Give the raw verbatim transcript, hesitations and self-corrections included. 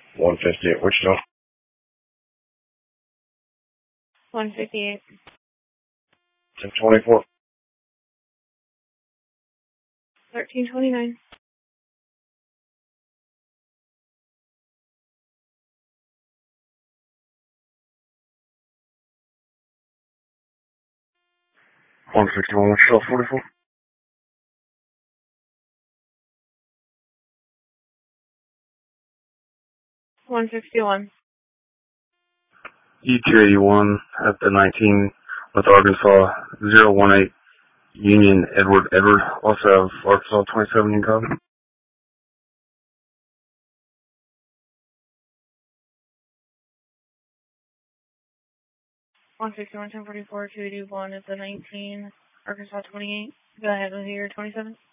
one fifty at Wichita. one fifty-eight. ten twenty-four. thirteen twenty-nine. one fifty-one Wichita forty-four. one fifty-one. E two eighty-one at the nineteen with Arkansas zero one eight Union Edward Edward. Also have Arkansas twenty-seven in copy. one fifty-one, ten forty-four, two eighty-one at the nineteen, Arkansas twenty-eight. Go ahead with your twenty-seven.